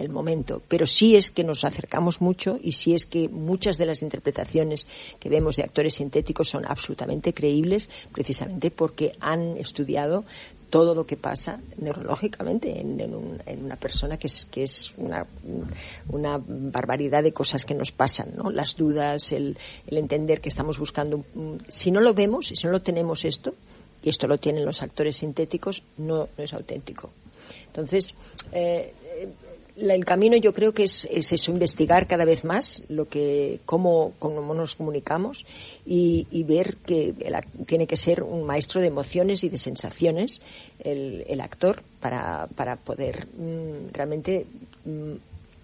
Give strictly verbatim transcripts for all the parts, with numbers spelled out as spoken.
el momento, pero sí es que nos acercamos mucho y sí es que muchas de las interpretaciones que vemos de actores sintéticos son absolutamente creíbles, precisamente porque han estudiado todo lo que pasa neurológicamente en, en, un, en una persona, que es que es una, una barbaridad de cosas que nos pasan, ¿no? Las dudas, el, el entender que estamos buscando. Si no lo vemos, si no lo tenemos esto, y esto lo tienen los actores sintéticos, no, no es auténtico. Entonces, eh, el camino yo creo que es, es eso, investigar cada vez más lo que, cómo, cómo nos comunicamos y, y ver que el, tiene que ser un maestro de emociones y de sensaciones el, el actor para, para poder mm, realmente, mm,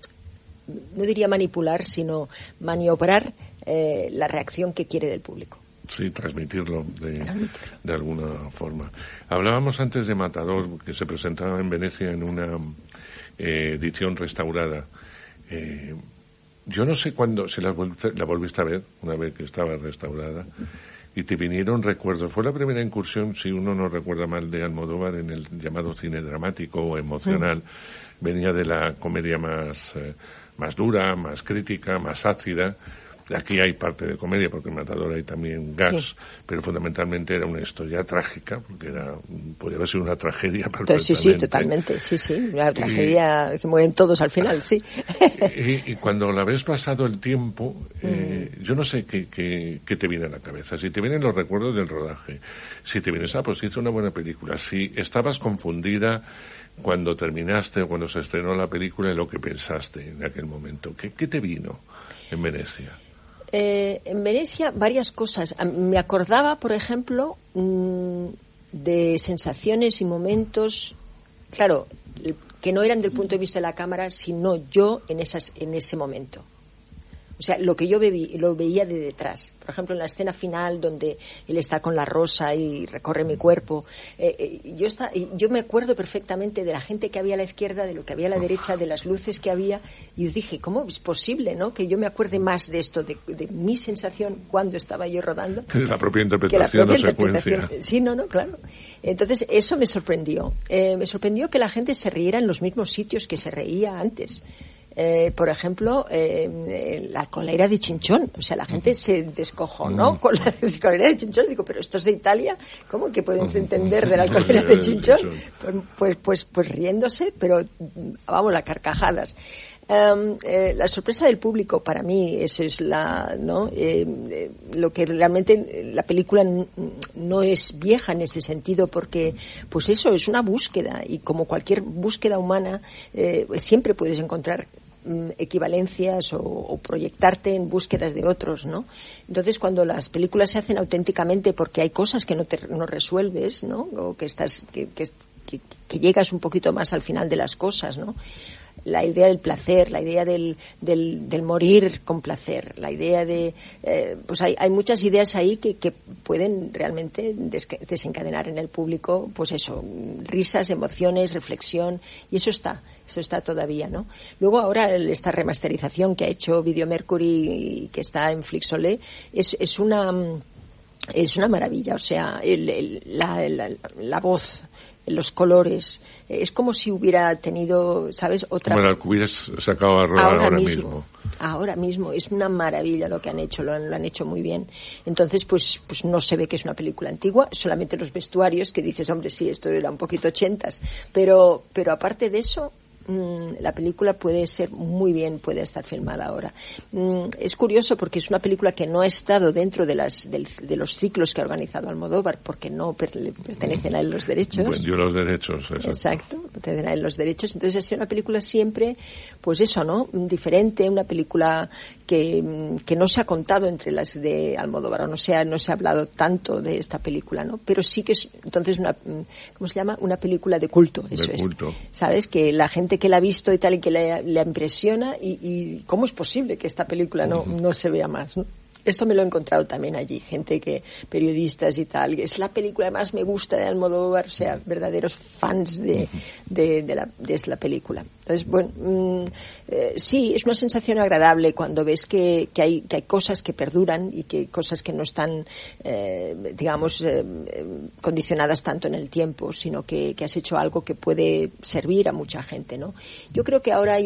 no diría manipular, sino maniobrar eh, la reacción que quiere del público. Sí, transmitirlo de, de alguna forma. Hablábamos antes de Matador, que se presentaba en Venecia en una eh, edición restaurada. Eh, yo no sé cuándo, si la, la volviste a ver, una vez que estaba restaurada, y te vinieron recuerdos. Fue la primera incursión, si uno no recuerda mal, de Almodóvar en el llamado cine dramático o emocional. Mm. Venía de la comedia más, eh, más dura, más crítica, más ácida. Aquí hay parte de comedia, porque en Matador hay también gas, sí. Pero fundamentalmente era una historia trágica, porque era podía haber sido una tragedia perfectamente. Sí, sí, totalmente, sí, sí, una tragedia y, que mueren todos al final, sí. Y, y cuando la ves pasado el tiempo, eh, mm. yo no sé qué, qué, qué te viene a la cabeza. Si te vienen los recuerdos del rodaje, si te vienes, ah, pues hice una buena película, si estabas confundida cuando terminaste o cuando se estrenó la película en lo que pensaste en aquel momento, ¿qué, qué te vino en Venecia? Eh, en Venecia varias cosas. Me acordaba, por ejemplo, mmm, de sensaciones y momentos, claro, que no eran del punto de vista de la cámara, sino yo en esas, en ese momento. O sea, lo que yo bebí, lo veía de detrás. Por ejemplo, en la escena final donde él está con la rosa y recorre mi cuerpo. Eh, eh, yo, está, yo me acuerdo perfectamente de la gente que había a la izquierda, de lo que había a la derecha, de las luces que había. Y yo dije, ¿cómo es posible, no? Que yo me acuerde más de esto, de, de mi sensación cuando estaba yo rodando. Que la propia interpretación, la propia secuencia. Sí, no, no, claro. Entonces, eso me sorprendió. Eh, me sorprendió que la gente se riera en los mismos sitios que se reía antes. Eh, por ejemplo, eh, la colera de Chinchón. O sea, la gente se descojonó uh-huh. con la colera de Chinchón. Digo, pero esto es de Italia, ¿cómo que pueden uh-huh. entender de la colera de Chinchón? Pues, pues, pues, pues riéndose, pero vamos, a carcajadas. Um, eh, la sorpresa del público, para mí, eso es la, ¿no? Eh, eh, lo que realmente la película n- no es vieja en ese sentido, porque, pues eso, es una búsqueda, y como cualquier búsqueda humana, eh, siempre puedes encontrar equivalencias o, o proyectarte en búsquedas de otros, ¿no? Entonces, cuando las películas se hacen auténticamente porque hay cosas que no te no resuelves, ¿no? O que estás que, que, que, que llegas un poquito más al final de las cosas, ¿no? La idea del placer, la idea del, del, del morir con placer, la idea de, eh, pues hay, hay muchas ideas ahí que, que pueden realmente desca- desencadenar en el público, pues eso, risas, emociones, reflexión, y eso está, eso está todavía, ¿no? Luego ahora esta remasterización que ha hecho Video Mercury y que está en Flixolé es, es una, es una maravilla, o sea, el, el, la, la, la voz, los colores, es como si hubiera tenido, ¿sabes? Otra. Como la que hubieras sacado a rodar ahora, ahora mismo. mismo. Ahora mismo, es una maravilla lo que han hecho, lo han, lo han hecho muy bien. Entonces, pues, pues no se ve que es una película antigua, solamente los vestuarios, que dices, hombre, sí, esto era un poquito ochentas, pero, pero aparte de eso, la película puede ser muy bien, puede estar filmada ahora. Es curioso porque es una película que no ha estado dentro de las del, de los ciclos que ha organizado Almodóvar, porque no per, le pertenecen a él los derechos. Vendió los derechos. Exacto, exacto pertenecen a él los derechos. Entonces ha sido una película siempre, pues eso, ¿no? Diferente, una película que, que no se ha contado entre las de Almodóvar, o no se ha, no se ha hablado tanto de esta película, ¿no? Pero sí que es, entonces, una, ¿cómo se llama? Una película de culto, eso de culto. Es. ¿Sabes? Que la gente que la ha visto y tal y que le, le impresiona y, y cómo es posible que esta película no, no se vea más, ¿no? Esto me lo he encontrado también allí, gente que, periodistas y tal, es la película que más me gusta de Almodóvar, o sea, verdaderos fans de, de, de, la, de la película. Entonces, bueno, mmm, eh, sí, es una sensación agradable cuando ves que, que, hay, que hay cosas que perduran y que hay cosas que no están, eh, digamos, eh, condicionadas tanto en el tiempo, sino que, que has hecho algo que puede servir a mucha gente, ¿no? Yo creo que ahora hay